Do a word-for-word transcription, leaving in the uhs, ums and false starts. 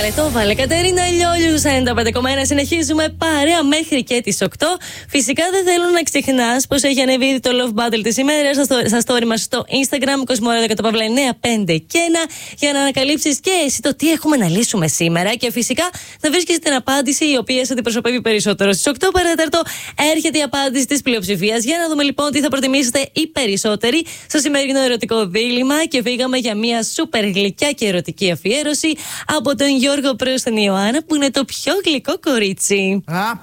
έβαλε, το έβαλε. Κατερίνα Λιόλιου, ενενήντα πέντε κόμμα ένα. Συνεχίζουμε παρέα μέχρι και τις οκτώ. Φυσικά δεν θέλω να ξεχνάς πως έχει ανέβει ήδη το Love Battle της ημέρας στα story μας στο Instagram, Κοσμοράδιο κατά Παύλα εννιά πέντε και ένα, για να ανακαλύψεις και εσύ το τι έχουμε να λύσουμε σήμερα. Και φυσικά θα βρίσκεις την απάντηση η οποία σε αντιπροσωπεύει περισσότερο. Στις οκτώ παρατέταρτο έρχεται η απάντηση της πλειοψηφίας. Για να δούμε λοιπόν τι θα προτιμήσετε οι περισσότεροι στο σημερινό ερωτικό δίλημμα. Και φύγαμε για μια σούπερ γλυκιά και ερωτική αφιέρωση από τον Γιώργο προς την Ιωάννα, που είναι το πιο γλυκό κορίτσι. Α,